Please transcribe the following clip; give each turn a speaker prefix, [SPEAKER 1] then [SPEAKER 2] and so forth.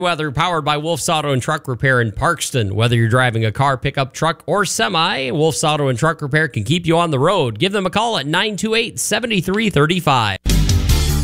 [SPEAKER 1] Weather powered by Wolf's Auto and Truck Repair in Parkston. Whether you're driving a car, pickup, truck, or semi, Wolf's Auto and Truck Repair can keep you on the road. Give them a call at 928-7335.